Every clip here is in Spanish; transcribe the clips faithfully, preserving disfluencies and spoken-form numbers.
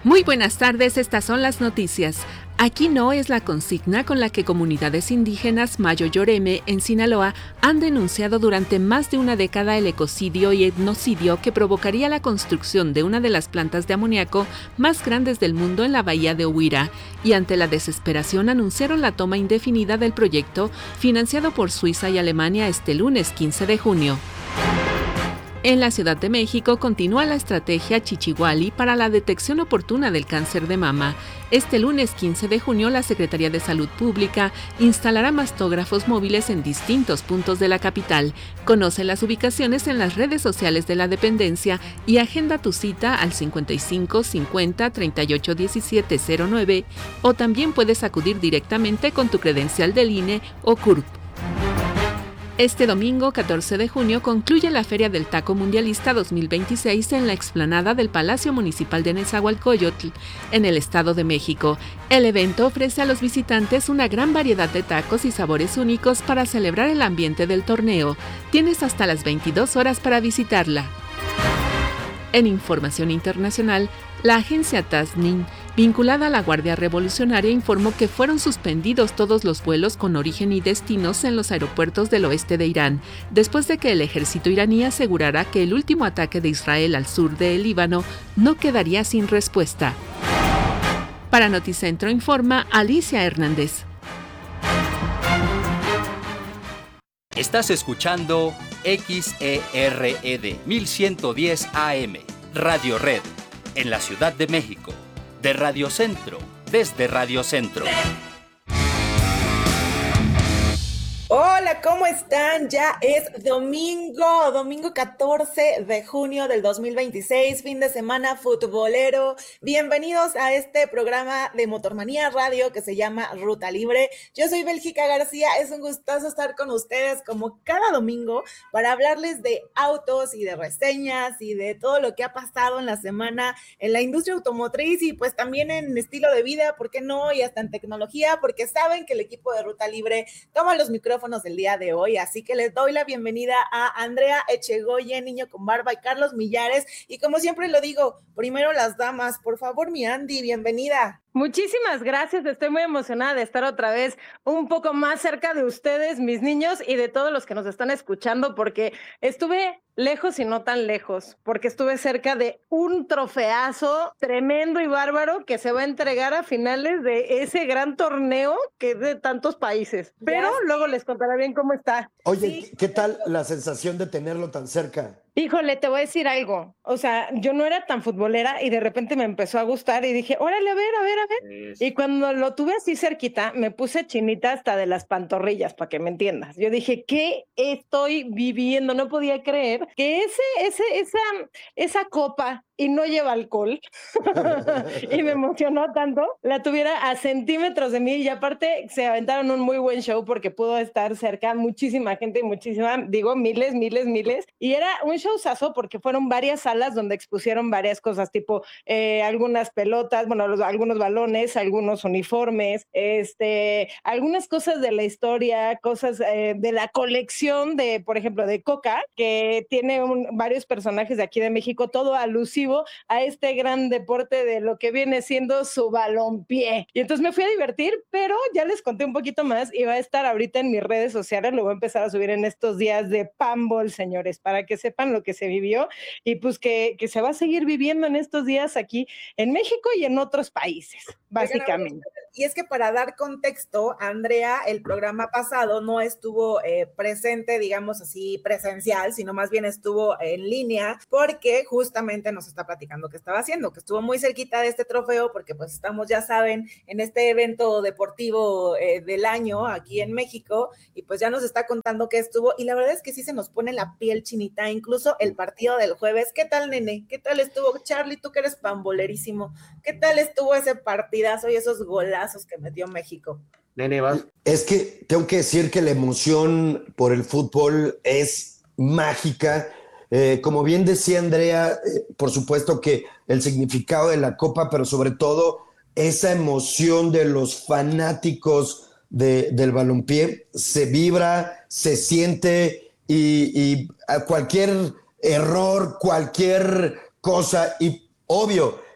Muy buenas tardes, estas son las noticias. Aquí no es la consigna con la que comunidades indígenas Mayo Yoreme en Sinaloa han denunciado durante más de una década el ecocidio y etnocidio que provocaría la construcción de una de las plantas de amoníaco más grandes del mundo en la bahía de Huira, y ante la desesperación anunciaron la toma indefinida del proyecto financiado por Suiza y Alemania este lunes quince de junio. En la Ciudad de México continúa la estrategia Chichihuali para la detección oportuna del cáncer de mama. Este lunes quince de junio, la Secretaría de Salud Pública instalará mastógrafos móviles en distintos puntos de la capital. Conoce las ubicaciones en las redes sociales de la dependencia y agenda tu cita al cincuenta y cinco cincuenta treinta y ocho diecisiete cero nueve, o también puedes acudir directamente con tu credencial del I N E o C U R P. Este domingo, catorce de junio, concluye la Feria del Taco Mundialista dos mil veintiséis en la explanada del Palacio Municipal de Nezahualcóyotl, en el Estado de México. El evento ofrece a los visitantes una gran variedad de tacos y sabores únicos para celebrar el ambiente del torneo. Tienes hasta las veintidós horas para visitarla. En información internacional, la agencia Tasnim, vinculada a la Guardia Revolucionaria, informó que fueron suspendidos todos los vuelos con origen y destinos en los aeropuertos del oeste de Irán, después de que el ejército iraní asegurara que el último ataque de Israel al sur del Líbano no quedaría sin respuesta. Para Noticentro informa Alicia Hernández. Estás escuchando X E R E D mil ciento diez A M, Radio Red, en la Ciudad de México. De Radio Centro, desde Radio Centro. Hola, ¿cómo están? Ya es domingo, domingo catorce de junio del dos mil veintiséis, fin de semana futbolero. Bienvenidos a este programa de Motormanía Radio que se llama Ruta Libre. Yo soy Bélgica García, es un gustazo estar con ustedes como cada domingo para hablarles de autos y de reseñas y de todo lo que ha pasado en la semana en la industria automotriz y pues también en estilo de vida, ¿por qué no? Y hasta en tecnología, porque saben que el equipo de Ruta Libre toma los micrófonos del día de hoy, así que les doy la bienvenida a Andrea Echegoyen, Niño con Barba, y Carlos Millares, y como siempre lo digo, primero las damas, por favor, mi Andy, bienvenida. Muchísimas gracias, estoy muy emocionada de estar otra vez un poco más cerca de ustedes, mis niños, y de todos los que nos están escuchando, porque estuve lejos y no tan lejos, porque estuve cerca de un trofeazo tremendo y bárbaro que se va a entregar a finales de ese gran torneo que es de tantos países, pero yes. Luego les contaré bien cómo está. Oye, sí. ¿Qué tal la sensación de tenerlo tan cerca? Híjole, te voy a decir algo, o sea, yo no era tan futbolera y de repente me empezó a gustar y dije, órale, a ver, a ver, a ver, es. Y cuando lo tuve así cerquita, me puse chinita hasta de las pantorrillas, para que me entiendas. Yo dije, ¿qué estoy viviendo? No podía creer que ese, ese, esa, esa copa, y no lleva alcohol, y me emocionó tanto, la tuviera a centímetros de mí, y aparte se aventaron un muy buen show porque pudo estar cerca muchísima gente, muchísima, digo, miles, miles, miles, y era un showzazo porque fueron varias salas donde expusieron varias cosas, tipo eh, algunas pelotas, bueno, los, algunos balones, algunos uniformes, este, algunas cosas de la historia, cosas eh, de la colección de, por ejemplo, de Coca, que tiene un, varios personajes de aquí de México, todo alusivo a este gran deporte de lo que viene siendo su balompié. Y entonces me fui a divertir, pero ya les conté un poquito más y va a estar ahorita en mis redes sociales, lo voy a empezar a subir en estos días de Pambol, señores, para que sepan lo que se vivió y pues que, que se va a seguir viviendo en estos días aquí en México y en otros países, básicamente. Y es que para dar contexto, Andrea, el programa pasado no estuvo eh, presente, digamos así, presencial, sino más bien estuvo en línea, porque justamente nos está platicando qué estaba haciendo, que estuvo muy cerquita de este trofeo, porque pues estamos, ya saben, en este evento deportivo eh, del año aquí en México, y pues ya nos está contando qué estuvo, y la verdad es que sí se nos pone la piel chinita, incluso el partido del jueves. ¿Qué tal, nene? ¿Qué tal estuvo? Charlie, tú que eres pambolerísimo, ¿qué tal estuvo ese partidazo y esos golazos que metió México? Nene, vas. Es que tengo que decir que la emoción por el fútbol es mágica. Eh, como bien decía Andrea, eh, por supuesto que el significado de la Copa, pero sobre todo esa emoción de los fanáticos de, del balompié se vibra, se siente y, y a cualquier error, cualquier cosa, y obvio,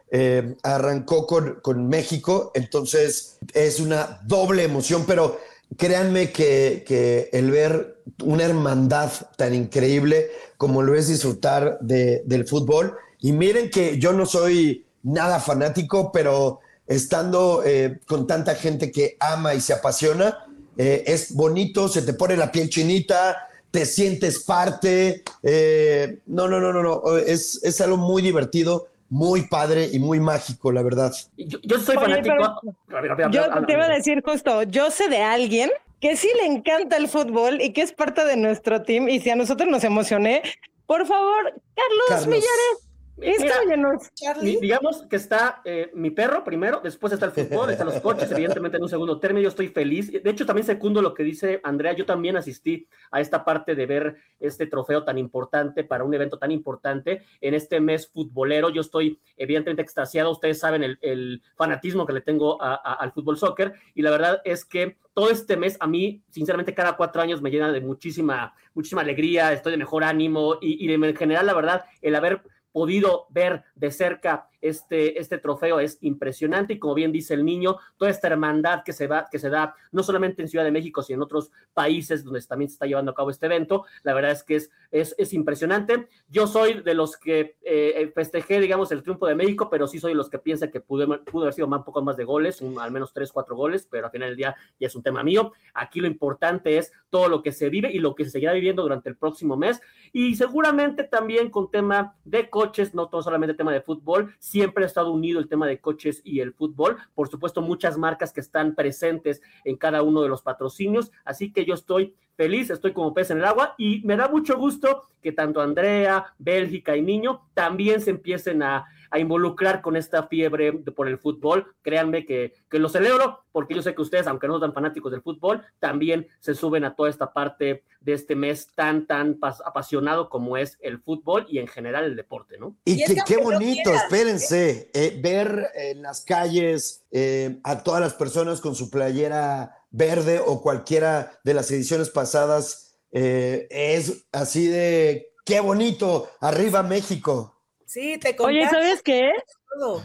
eh, arrancó con, con México, entonces es una doble emoción, pero créanme que, que el ver una hermandad tan increíble como lo es disfrutar de, del fútbol, y miren que yo no soy nada fanático, pero estando eh, con tanta gente que ama y se apasiona, eh, es bonito, se te pone la piel chinita, te sientes parte, eh, no, no, no, no, no, es, es algo muy divertido, muy padre y muy mágico, la verdad. Yo, yo soy Oye, fanático. pero A ver, a ver, a ver, yo háblame. te iba a decir justo, yo sé de alguien que sí le encanta el fútbol y que es parte de nuestro team, y si a nosotros nos emocioné, por favor, Carlos, Carlos. Millares, Mira, instrúyenos. Mi- Charlie. digamos que está eh, mi perro primero, después está el fútbol, están los coches, evidentemente en un segundo término. Yo estoy feliz. De hecho, también secundo lo que dice Andrea. Yo también asistí a esta parte de ver este trofeo tan importante para un evento tan importante en este mes futbolero. Yo estoy evidentemente extasiado. Ustedes saben el, el fanatismo que le tengo a, a, al fútbol soccer, y la verdad es que todo este mes a mí, sinceramente, cada cuatro años me llena de muchísima, muchísima alegría. Estoy de mejor ánimo y, y de, en general, la verdad, el haber podido ver de cerca este, este trofeo es impresionante, y como bien dice el niño, toda esta hermandad que se, va, que se da no solamente en Ciudad de México, sino en otros países donde también se está llevando a cabo este evento, la verdad es que es, es, es impresionante. Yo soy de los que eh, festejé, digamos, el triunfo de México, pero sí soy de los que piensa que pudo, pudo haber sido más, un poco más de goles, un, al menos tres, cuatro goles, pero al final del día ya es un tema mío. Aquí lo importante es todo lo que se vive y lo que se seguirá viviendo durante el próximo mes, y seguramente también con tema de coches, no todo solamente tema de fútbol. Siempre ha estado unido el tema de coches y el fútbol. Por supuesto, muchas marcas que están presentes en cada uno de los patrocinios. Así que yo estoy feliz, estoy como pez en el agua, y me da mucho gusto que tanto Andrea, Bélgica y Niño también se empiecen a, a involucrar con esta fiebre de, por el fútbol. Créanme que, que lo celebro, porque yo sé que ustedes, aunque no son tan fanáticos del fútbol, también se suben a toda esta parte de este mes tan, tan pas, apasionado como es el fútbol y en general el deporte, ¿no? Y, Y es que, que qué aunque no bonito, quieras, espérense, eh, ver en las calles eh, a todas las personas con su playera verde o cualquiera de las ediciones pasadas, eh, es así de, qué bonito, arriba México. Sí, te Oye, contagias ¿sabes qué? todo.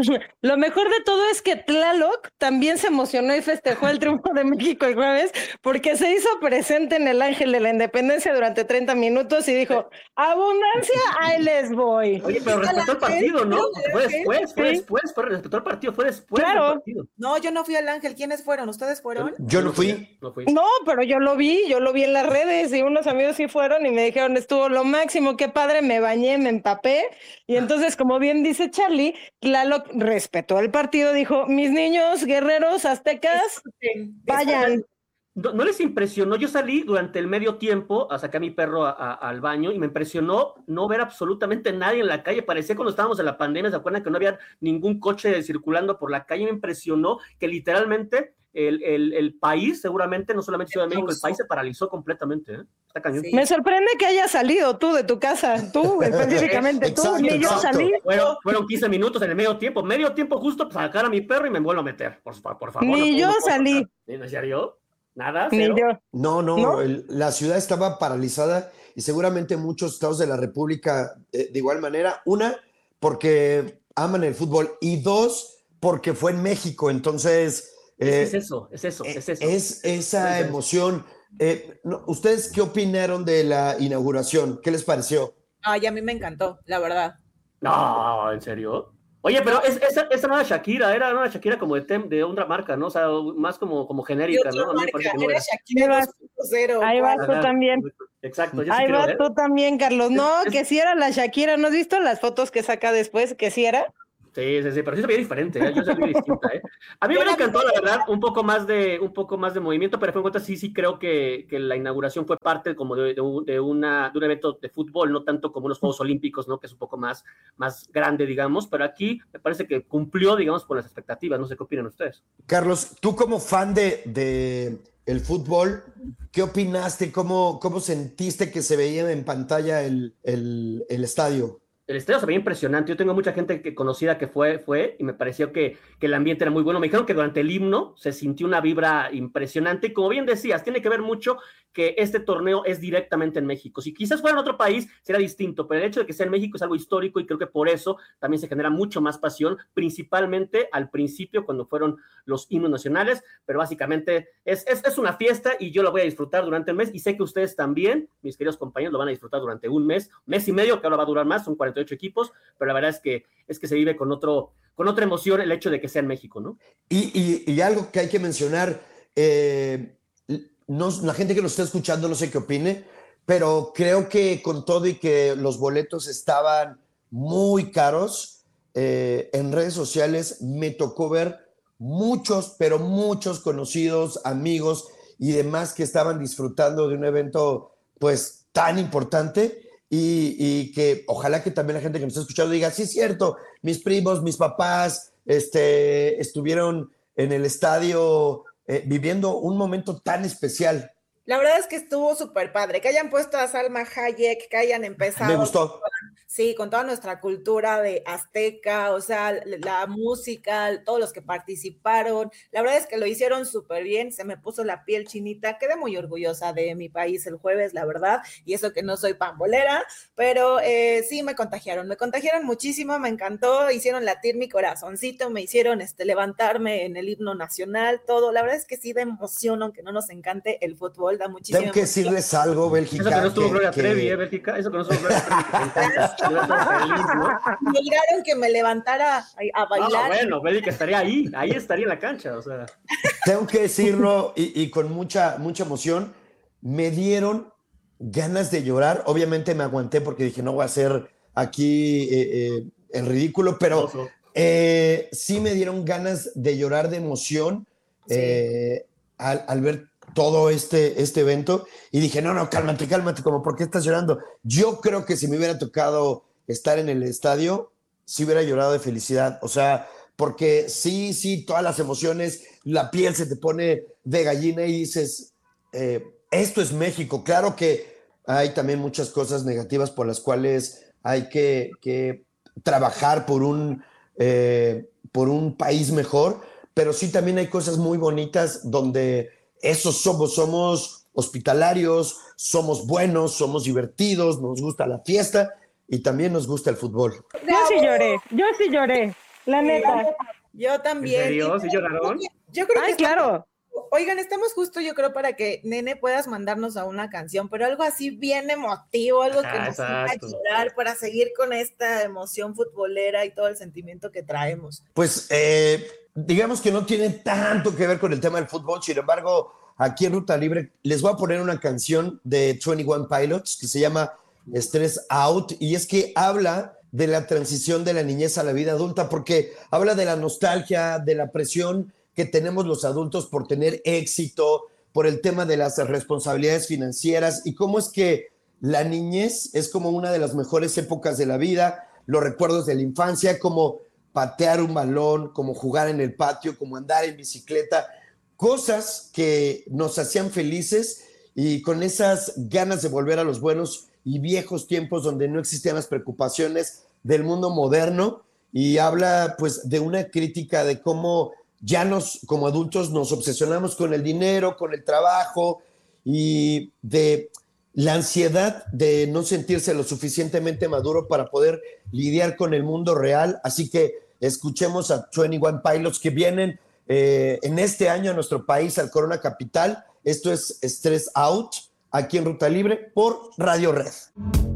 Lo mejor de todo es que Tlaloc también se emocionó y festejó el triunfo de México el jueves, porque se hizo presente en el Ángel de la Independencia durante treinta minutos y dijo, abundancia, ahí les voy. Oye, pero respetó el partido, ¿no? Fue después, fue Sí. después, fue, respetó el partido, fue después Claro. del partido. No, yo no fui al Ángel. ¿Quiénes fueron? ¿Ustedes fueron? Yo no fui. No fui. No, pero yo lo vi, yo lo vi en las redes, y unos amigos sí fueron y me dijeron, estuvo lo máximo, qué padre, me bañé, me empapé. Y entonces, como bien dice Charlie, Tlaloc respetó el partido, dijo, mis niños, guerreros, aztecas, Disfruten, vayan. ¿No, no les impresionó? Yo salí durante el medio tiempo a sacar a mi perro a, a, al baño, y me impresionó no ver absolutamente nadie en la calle. Parecía cuando estábamos en la pandemia, ¿se acuerdan que no había ningún coche circulando por la calle? Me impresionó que literalmente el, el, el país, seguramente, no solamente Ciudad de México, el país se paralizó completamente, ¿eh? Está cañón. Sí. Me sorprende que hayas salido tú de tu casa, tú específicamente, tú, Exacto, ni yo exacto. salí, Fueron, fueron quince minutos en el medio tiempo, medio tiempo justo para sacar a mi perro y me vuelvo a meter, por, por favor. Ni no, yo no puedo salí. pasar. ¿En serio? ¿Nada? ni ¿Cero? yo. No, no, ¿No? el- la ciudad estaba paralizada, y seguramente muchos estados de la República eh, de igual manera. Una, porque aman el fútbol, y dos, porque fue en México, entonces eh, es, es eso, es eso, es eso. es esa Es eso. emoción. Eh, no, ¿ustedes qué opinaron de la inauguración? ¿Qué les pareció? Ay, a mí me encantó, la verdad. No, ¿en serio? Oye, pero es, esa, esa no era Shakira, era una Shakira como de, tem, de otra marca, ¿no? O sea, más como, como Y genérica, otra ¿no? A mí me marca, parece que no era era. Shakira Ahí dos punto cero. Ahí vas Wow. tú también. Exacto, yo sí Ahí quiero vas ver. tú también, Carlos. No, Es- que sí era la Shakira. ¿No has visto las fotos que saca después? Que sí era. Sí, sí, sí, pero sí se veía diferente, ¿eh? Yo se veía distinta, ¿eh? A mí me encantó, la verdad, un poco más de, un poco más de movimiento, pero en cuenta sí, sí creo que, que la inauguración fue parte como de, de, un, de, una, de un evento de fútbol, no tanto como los Juegos Olímpicos, ¿no? Que es un poco más, más grande, digamos, pero aquí me parece que cumplió, digamos, con las expectativas. No sé qué opinan ustedes. Carlos, tú como fan de, de el fútbol, ¿qué opinaste? ¿Cómo, cómo sentiste que se veía en pantalla el, el, el estadio? el estadio se veía impresionante. Yo tengo mucha gente que conocida que fue, fue y me pareció que, que el ambiente era muy bueno. Me dijeron que durante el himno se sintió una vibra impresionante. Y como bien decías, tiene que ver mucho que este torneo es directamente en México. Si quizás fuera en otro país, sería distinto, pero el hecho de que sea en México es algo histórico y creo que por eso también se genera mucho más pasión, principalmente al principio cuando fueron los himnos nacionales, pero básicamente es, es, es una fiesta y yo la voy a disfrutar durante el mes y sé que ustedes también, mis queridos compañeros, lo van a disfrutar durante un mes, mes y medio, que ahora va a durar más, son cuarenta y ocho equipos, pero la verdad es que, es que se vive con, otro, con otra emoción el hecho de que sea en México, ¿no? Y, y, y algo que hay que mencionar, eh, no, la gente que nos está escuchando no sé qué opine, pero creo que con todo y que los boletos estaban muy caros, eh, en redes sociales me tocó ver muchos, pero muchos conocidos, amigos y demás que estaban disfrutando de un evento pues tan importante y, y que ojalá que también la gente que me está escuchando diga, sí es cierto, mis primos, mis papás este, estuvieron en el estadio eh, viviendo un momento tan especial. La verdad es que estuvo súper padre, que hayan puesto a Salma Hayek, que hayan empezado. Me gustó. Sí, con toda nuestra cultura de azteca, o sea, la música, todos los que participaron. La verdad es que lo hicieron súper bien, se me puso la piel chinita. Quedé muy orgullosa de mi país el jueves, la verdad, y eso que no soy pambolera, pero eh, sí me contagiaron, me contagiaron muchísimo, me encantó, hicieron latir mi corazoncito, me hicieron este, levantarme en el himno nacional, todo. La verdad es que sí da emoción, aunque no nos encante el fútbol, da muchísima Tengo que emoción. decirles algo, Bélgica. Eso que no estuvo que, Gloria que... Trevi, ¿eh, Bélgica? Eso que no estuvo Gloria Trevi, que me encanta. Feliz, ¿no? Lograron que me levantara a, a bailar. Ah, bueno, Bélgica estaría ahí, ahí estaría en la cancha, o sea. Tengo que decirlo y, y con mucha, mucha emoción, me dieron ganas de llorar. Obviamente me aguanté porque dije, no voy a hacer aquí eh, eh, el ridículo, pero eh, sí me dieron ganas de llorar de emoción Sí. eh, al, al ver todo este, este evento y dije, no, no, cálmate, cálmate, como, ¿por qué estás llorando? Yo creo que si me hubiera tocado estar en el estadio, sí hubiera llorado de felicidad, o sea, porque sí, sí, todas las emociones, la piel se te pone de gallina y dices, eh, esto es México. Claro que hay también muchas cosas negativas por las cuales hay que, que trabajar por un, eh, por un país mejor, pero sí también hay cosas muy bonitas donde esos somos, somos hospitalarios, somos buenos, somos divertidos, nos gusta la fiesta y también nos gusta el fútbol. Yo sí lloré, yo sí lloré, la neta. Yo también. ¿En serio? ¿Sí lloraron? Yo creo Ay, que está- claro. Oigan, estamos justo, yo creo, para que, Nene, puedas mandarnos a una canción, pero algo así bien emotivo, algo que Ah, nos haga exacto. llorar para seguir con esta emoción futbolera y todo el sentimiento que traemos. Pues eh, digamos que no tiene tanto que ver con el tema del fútbol, sin embargo, aquí en Ruta Libre les voy a poner una canción de veintiuno Pilots que se llama Stress Out, y es que habla de la transición de la niñez a la vida adulta, porque habla de la nostalgia, de la presión que tenemos los adultos por tener éxito, por el tema de las responsabilidades financieras y cómo es que la niñez es como una de las mejores épocas de la vida, los recuerdos de la infancia, como patear un balón, como jugar en el patio, como andar en bicicleta, cosas que nos hacían felices y con esas ganas de volver a los buenos y viejos tiempos donde no existían las preocupaciones del mundo moderno, y habla pues de una crítica de cómo ya nos, como adultos, nos obsesionamos con el dinero, con el trabajo y de la ansiedad de no sentirse lo suficientemente maduro para poder lidiar con el mundo real. Así que escuchemos a veintiuno Pilots que vienen eh, en este año a nuestro país, al Corona Capital. Esto es Stress Out, aquí en Ruta Libre por Radio Red.